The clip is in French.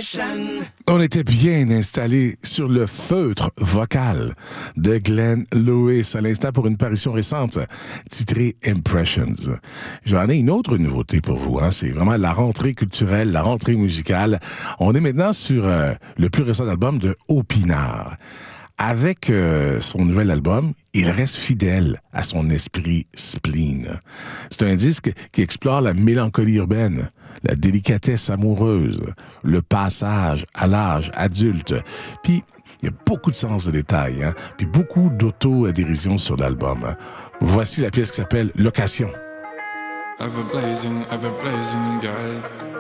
On était bien installé sur le feutre vocal de Glenn Lewis à l'instant pour une parution récente titrée Impressions. J'en ai une autre nouveauté pour vous, hein. C'est vraiment la rentrée culturelle, la rentrée musicale. On est maintenant sur le plus récent album de Opinard. Avec son nouvel album, il reste fidèle à son esprit spleen. C'est un disque qui explore la mélancolie urbaine, la délicatesse amoureuse, le passage à l'âge adulte. Puis, il y a beaucoup de sens de détail, hein? Puis beaucoup d'auto-dérision sur l'album. Voici la pièce qui s'appelle Location. Ever blazing girl.